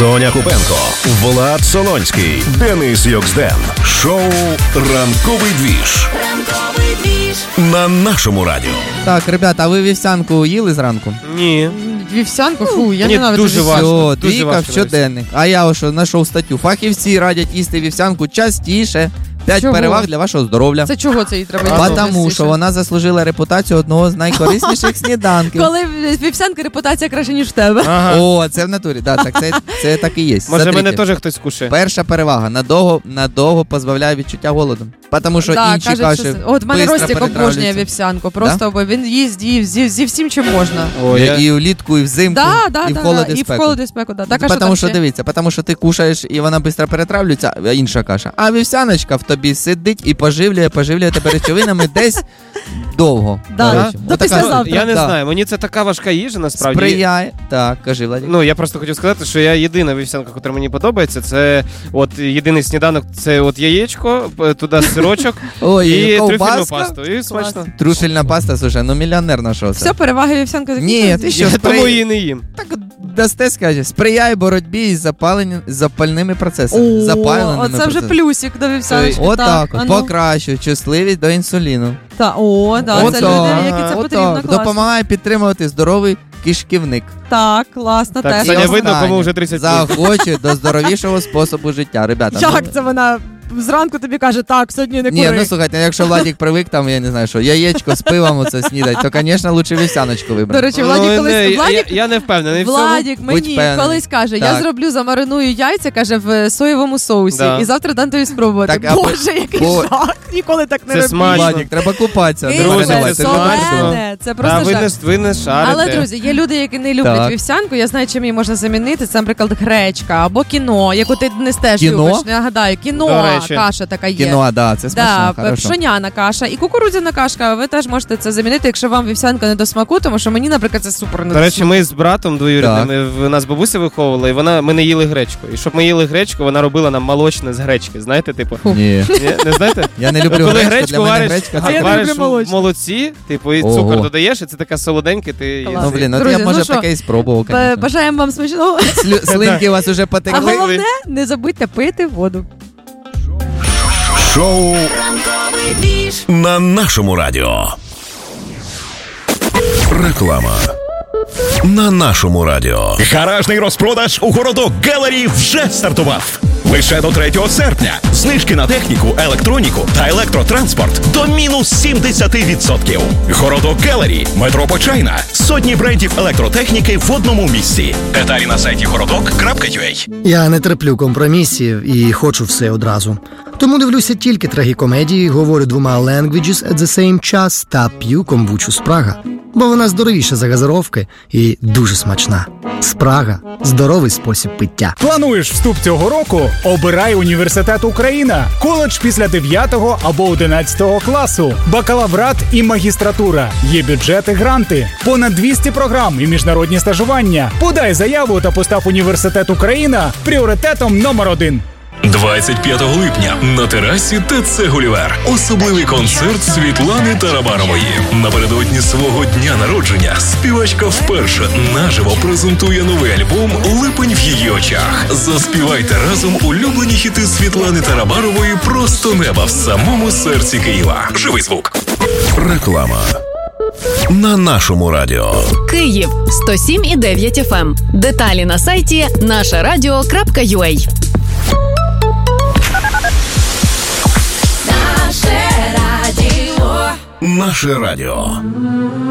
Соня Купенко, Влад Солонський, Денис Йоксден. Шоу «Ранковий двіж». Ранковий двіж. На нашому радіо. Так, ребята, а ви вівсянку їли зранку? Ні. Вівсянку? Фу, я ненавиджу дуже вівсянку. важко. Двійка в щоденник. А я ось знайшов статтю. Фахівці радять їсти вівсянку частіше. 5 Чого? переваг для вашого здоров'я. Це чого це їй треба їсти? Тому що вона заслужила репутацію одного з найкорисніших сніданків. Коли вівсянка репутація краще, ніж в тебе. Ага. О, це в натурі. Да, так, це так і є. Може, Смотрите. мене теж хтось кушає. Перша перевага. Надовго позбавляє відчуття голоду. Тому що Да, інші кажуть, каші що от в мене бистро Ростик обожнює перетравлюються. вівсянку. Просто він їсть зі всім, чим можна. О, І влітку, і взимку, і в холод, і і в спеку. холод, і спеку. Да. Так, а що Тому там що ще? дивіться, тому що ти кушаєш і вона швидко перетравлюється, а інша каша. А вівсяночка в тобі сидить і поживлює тебе речовинами десь довго. Да. До речі. До Отака- післязавтра. Я не Да. знаю, мені це така важка їжа, насправді. Сприяє. Так, кажи, Владик. Ну, я просто хотів сказати, що я єдина вівсянка, яка мені подобається, це от єдиний сніданок, це от яєчко, туди сирочок Ой, і трюфельну ковбаска. пасту. І смачно. Трюфельна паста, слушай, мільйонер нашовся. Все, переваги вівсянки Ні, закінчились? ти що, Я тому її не їм. Так дасте, скаже, сприяє боротьбі із запальними процесами. Запаленими Оце вже процесами. плюсик до вівсяночки. Отак, а ну. покращує чутливість до інсуліну. Це люди, які це потрібно, класно. Допомагає підтримувати здоровий кишківник. Так, класно, Так, теж. Саня, І видно, останнє. кому вже 30 Заохочує до здоровішого способу життя. Ребята, Як це вона зранку тобі каже, так, сьогодні не Ні, кури? ну слухайте, якщо Владик привик, там, я не знаю, що, яєчко з пивом оце снідать, то, звісно, лучше вівсяночку вибрати. До речі, Владик колись... Я не впевнений в цьому. Владик Будь мені впевнений. колись каже, Так. я зроблю, замариную яйця, каже, в соєвому соусі. Да. І завтра дам тобі спробувати. Так, а Боже, який жах. Ніколи так не Це роблю. смачно. Владик, треба купатися. Ні, Друзі, це це солене, смачно. це А просто жах. ви не шарите. Але, друзі, є люди, які не люблять Так. вівсянку, я знаю, чим її можна замінити. Це, наприклад, гречка або кіно, яку ти не теж Кіно? любиш. Нагадаю, До кіно, речі. каша така є. Кіно, да, це смачно, Да, хорошо. пшоняна каша і кукурудзяна кашка. Ви теж можете це замінити, якщо вам вівсянка не до смаку, тому що мені, наприклад, це супер не До речі, ми з братом двоюрідним, Так. в нас бабуся виховувала, і ми не їли гречку. І щоб ми їли гречку, вона робила нам молочне з гречки. Знаєте, типу? Ні, Ні, не знаєте? я не люблю Коли гречку, для гречку мене вариш, гречка А я не вариш люблю молочне. в молоці, типу, і Ого. цукор додаєш, і це така солоденька, ти Клас. Ну, їси. блін, ну Друзі, я, може, ну що, таке і спробував, звісно. Бажаємо вам смачного. Слинки у вас уже А потекли. головне, не забудьте пити воду. Шоу «Ранковий двіж» на нашому радіо. Реклама. На нашому радіо. Гаражний розпродаж у Городок Гелері вже стартував. Лише до 3 серпня. Знижки на техніку, електроніку та електротранспорт до мінус 70%. Городок Гелері, метро Почайна, сотні брендів електротехніки в одному місці. Деталі на сайті городок.ua. Я не терплю компромісів і хочу все одразу. Тому дивлюся тільки трагікомедії, говорю 2 languages at the same час та п'ю комбучу Спрага. Бо вона здоровіша за газировки і дуже смачна. Спрага – здоровий спосіб пиття. Плануєш вступ цього року? Обирай університет Україна. Коледж після 9 або 11 класу. Бакалаврат і магістратура. Є бюджети, гранти. Понад 200 програм і міжнародні стажування. Подай заяву та постав університет Україна пріоритетом номер 1. 25 липня на терасі ТЦ «Гулівер». Особливий концерт Світлани Тарабарової. Напередодні свого дня народження співачка вперше наживо презентує новий альбом «Липень в її очах». Заспівайте разом улюблені хіти Світлани Тарабарової «Просто неба» в самому серці Києва. Живий звук. Реклама. На нашому радіо. Київ 107,9 FM. Деталі на сайті нашарадіо.ua. Наше радіо.